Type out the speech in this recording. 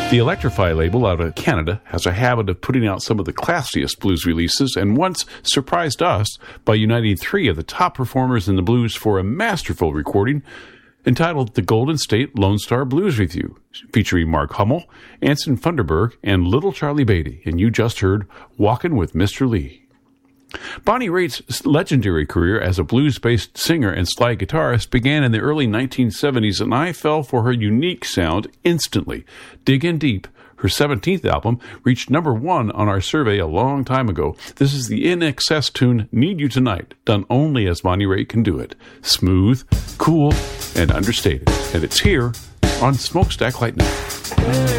The Electrify label out of Canada has a habit of putting out some of the classiest blues releases, and once surprised us by uniting three of the top performers in the blues for a masterful recording entitled The Golden State Lone Star Blues Review, featuring Mark Hummel, Anson Funderburg, and Little Charlie Beatty, and you just heard Walkin' with Mr. Lee. Bonnie Raitt's legendary career as a blues-based singer and slide guitarist began in the early 1970s, and I fell for her unique sound instantly. Diggin' Deep, her 17th album, reached number 1 on our survey a long time ago. This is the In Excess tune Need You Tonight, done only as Bonnie Raitt can do it. Smooth, cool, and understated. And it's here on Smokestack Lightning.